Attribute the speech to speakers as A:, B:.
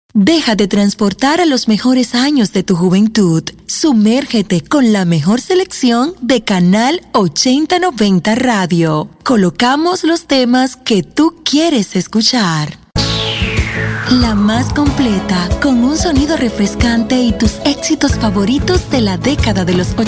A: Deja de transportar a los mejores años de tu juventud. Sumérgete con la mejor selección de Canal 8090 Radio. Colocamos los temas que tú quieres escuchar. La más completa, con un sonido refrescante y tus éxitos favoritos de la década de los 80.